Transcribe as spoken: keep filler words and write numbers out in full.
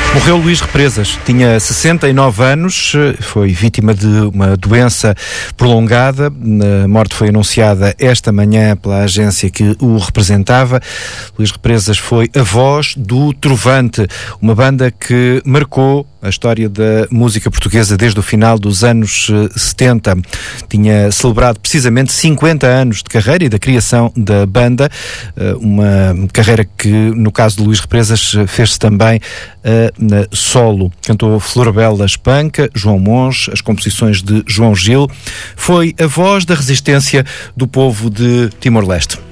Morreu Luís Represas, tinha sessenta e nove anos, foi vítima de uma doença prolongada. A morte foi anunciada esta manhã pela agência que o representava. Luís Represas foi a voz do Trovante, uma banda que marcou a história da música portuguesa desde o final dos anos setenta. Tinha celebrado precisamente cinquenta anos de carreira e da criação da banda, uma carreira que, no caso de Luís Represas, fez-se também uh, solo. Cantou Florabella Espanca, João Monge, as composições de João Gil. Foi a voz da resistência do povo de Timor-Leste.